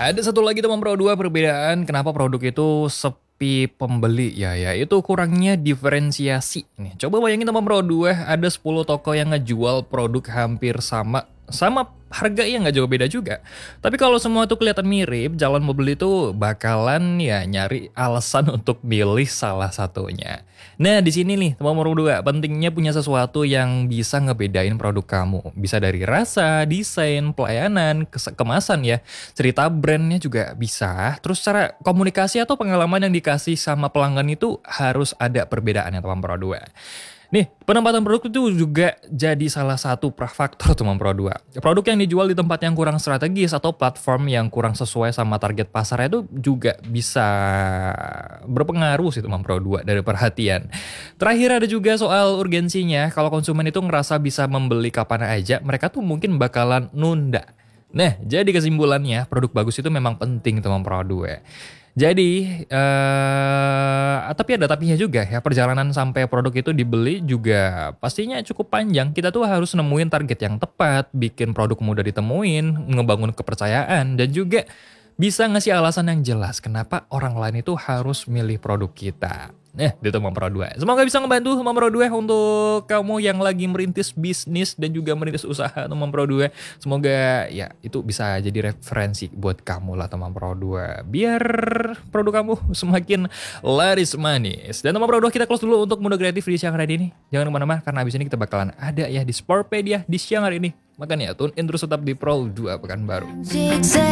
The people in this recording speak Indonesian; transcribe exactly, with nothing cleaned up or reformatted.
Ada satu lagi teman Pro dua perbedaan kenapa produk itu sepi pembeli ya, yaitu kurangnya diferensiasi nih. Coba bayangin teman Pro dua ada sepuluh toko yang ngejual produk hampir sama, sama harga yang nggak jauh beda juga. Tapi kalau semua itu kelihatan mirip, calon pembeli itu bakalan ya nyari alasan untuk milih salah satunya. Nah di sini nih teman Pro dua pentingnya punya sesuatu yang bisa ngebedain produk kamu. Bisa dari rasa, desain, pelayanan, kes- kemasan ya, cerita brandnya juga bisa. Terus cara komunikasi atau pengalaman yang dikasih sama pelanggan itu harus ada perbedaannya teman Pro dua. Nih, penempatan produk itu juga jadi salah satu pra- faktor teman Pro dua. Produk yang dijual di tempat yang kurang strategis atau platform yang kurang sesuai sama target pasarnya itu juga bisa berpengaruh sih teman Pro dua dari perhatian. Terakhir ada juga soal urgensinya. Kalau konsumen itu ngerasa bisa membeli kapan aja, mereka tuh mungkin bakalan nunda. Nah, jadi kesimpulannya produk bagus itu memang penting teman Pro dua. Jadi, eh tapi ada tapinya juga ya, perjalanan sampai produk itu dibeli juga pastinya cukup panjang. Kita tuh harus nemuin target yang tepat, bikin produk mudah ditemuin, ngebangun kepercayaan, dan juga bisa ngasih alasan yang jelas kenapa orang lain itu harus milih produk kita. Nah, itu Mam Pro dua. Semoga bisa ngebantu Mam Pro dua untuk kamu yang lagi merintis bisnis dan juga merintis usaha Mam Pro dua. Semoga ya itu bisa jadi referensi buat kamu lah teman Pro dua. Biar produk kamu semakin laris manis. Dan teman Pro dua kita close dulu untuk mode kreatif di siang hari ini. Jangan kemana-mana karena abis ini kita bakalan ada ya di Sportpedia di siang hari ini. Makanya tune in terus tetap di Pro dua Pekanbaru.